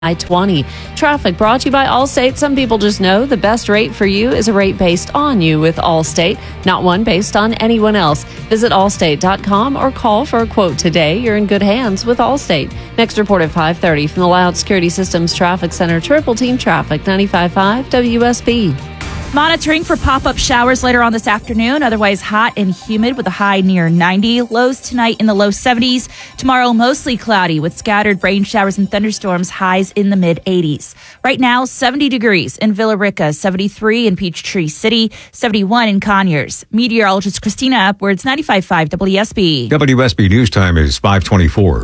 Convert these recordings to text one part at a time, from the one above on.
I-20. Traffic brought to you by Allstate. Some people just know the best rate for you is a rate based on you with Allstate, not one based on anyone else. Visit allstate.com or call for a quote today. You're in good hands with Allstate. Next report at 5:30 from the Loud Security Systems Traffic Center. Triple Team Traffic, 95.5 WSB. Monitoring for pop-up showers later on this afternoon. Otherwise hot and humid with a high near 90. Lows tonight in the low 70s. Tomorrow mostly cloudy with scattered rain showers and thunderstorms. Highs in the mid-80s. Right now 70 degrees in Villa Rica, 73 in Peachtree City, 71 in Conyers. Meteorologist Christina Upwards, 95.5 WSB. WSB News Time is 5:24.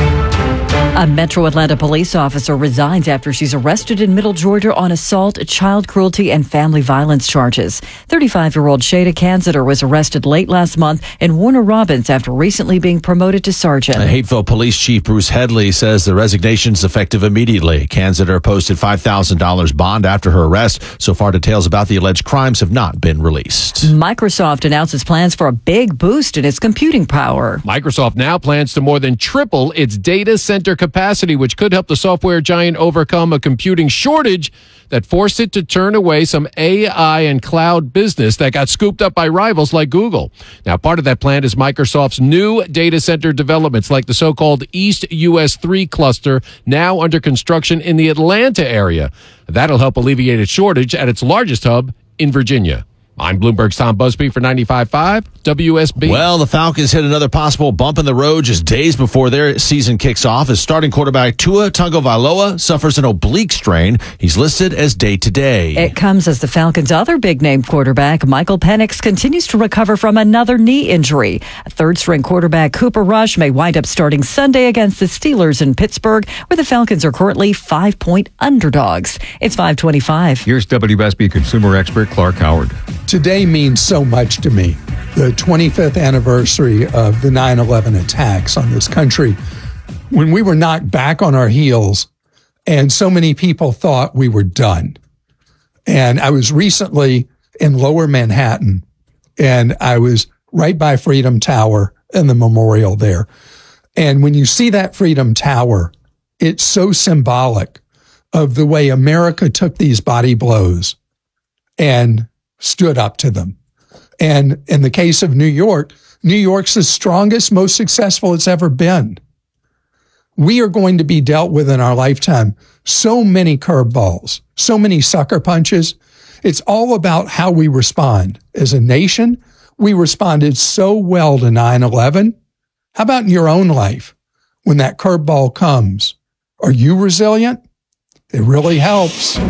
A Metro Atlanta police officer resigns after she's arrested in Middle Georgia on assault, child cruelty, and family violence charges. 35-year-old Shada Kanziter was arrested late last month in Warner Robins after recently being promoted to sergeant. Hapeville Police Chief Bruce Headley says the resignation is effective immediately. Kanziter posted $5,000 bond after her arrest. So far, details about the alleged crimes have not been released. Microsoft announces plans for a big boost in its computing power. Microsoft now plans to more than triple its data center capacity, which could help the software giant overcome a computing shortage that forced it to turn away some AI and cloud business that got scooped up by rivals like Google. Now, part of that plan is Microsoft's new data center developments, like the so-called East US 3 cluster, now under construction in the Atlanta area. That'll help alleviate its shortage at its largest hub in Virginia. I'm Bloomberg's Tom Busby for 95.5 WSB. Well, the Falcons hit another possible bump in the road just days before their season kicks off as starting quarterback Tua Tagovailoa suffers an oblique strain. He's listed as day-to-day. It comes as the Falcons' other big-name quarterback, Michael Penix, continues to recover from another knee injury. Third-string quarterback Cooper Rush may wind up starting Sunday against the Steelers in Pittsburgh, where the Falcons are currently 5-point underdogs. It's 5:25. Here's WSB consumer expert Clark Howard. Today means so much to me. The 25th anniversary of the 9/11 attacks on this country, when we were knocked back on our heels and so many people thought we were done. And I was recently in Lower Manhattan, and I was right by Freedom Tower and the memorial there. And when you see that Freedom Tower, it's so symbolic of the way America took these body blows and stood up to them. And in the case of New York, New York's the strongest, most successful it's ever been. We are going to be dealt with in our lifetime so many curveballs, so many sucker punches. It's all about how we respond. As a nation, we responded so well to 9/11. How about in your own life? When that curveball comes, are you resilient? It really helps.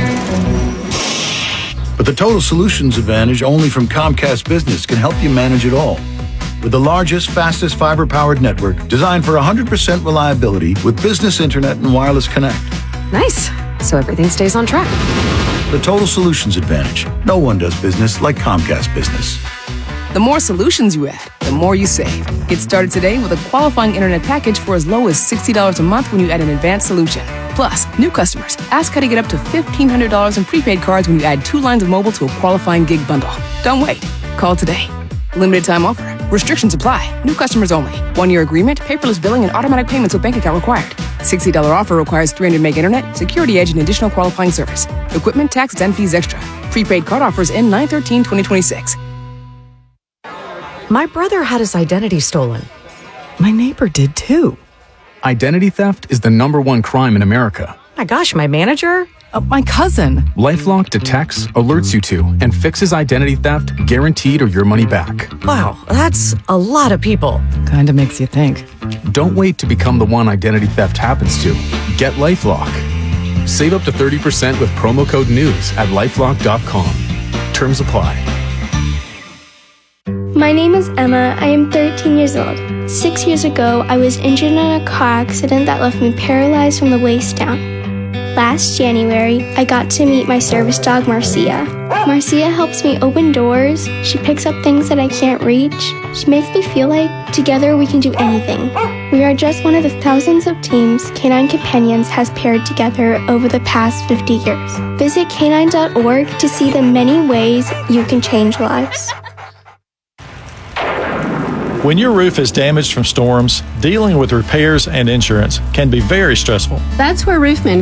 But the Total Solutions Advantage only from Comcast Business can help you manage it all. With the largest, fastest fiber-powered network designed for 100% reliability with business internet and wireless connect. Nice. So everything stays on track. The Total Solutions Advantage. No one does business like Comcast Business. The more solutions you add, the more you save. Get started today with a qualifying internet package for as low as $60 a month when you add an advanced solution. Plus, new customers, ask how to get up to $1,500 in prepaid cards when you add 2 lines of mobile to a qualifying gig bundle. Don't wait. Call today. Limited time offer. Restrictions apply. New customers only. 1-year agreement, paperless billing, and automatic payments with bank account required. $60 offer requires 300 meg internet, security edge, and additional qualifying service. Equipment, taxes, and fees extra. Prepaid card offers end 9/13/2026. My brother had his identity stolen. My neighbor did too. Identity theft is the #1 crime in America. My gosh, my manager? My cousin. LifeLock detects, alerts you to, and fixes identity theft guaranteed or your money back. Wow, that's a lot of people. Kinda makes you think. Don't wait to become the one identity theft happens to. Get LifeLock. Save up to 30% with promo code NEWS at LifeLock.com. Terms apply. My name is Emma. I am 13 years old. 6 years ago, I was injured in a car accident that left me paralyzed from the waist down. Last January, I got to meet my service dog, Marcia. Marcia helps me open doors. She picks up things that I can't reach. She makes me feel like together we can do anything. We are just one of the thousands of teams Canine Companions has paired together over the past 50 years. Visit canine.org to see the many ways you can change lives. When your roof is damaged from storms, dealing with repairs and insurance can be very stressful. That's where Roofman